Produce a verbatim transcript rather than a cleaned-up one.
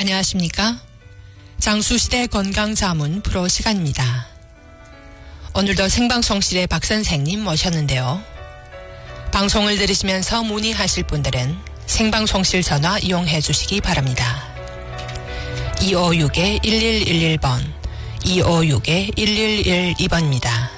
안녕하십니까? 장수시대 건강자문 프로 시간입니다. 오늘도 생방송실에 박 선생님 모셨는데요. 방송을 들으시면서 문의하실 분들은 생방송실 전화 이용해 주시기 바랍니다. 이오육 일일일일 번, 이오육 일일일이 번입니다.